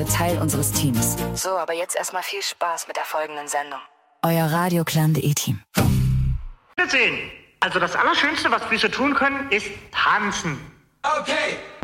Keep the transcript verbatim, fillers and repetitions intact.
bleibe Teil unseres Teams. So, aber jetzt erstmal viel Spaß mit der folgenden Sendung. Euer Radioclan.de-Team. Wiedersehen. Also das Allerschönste, was Füße tun können, ist tanzen. Okay.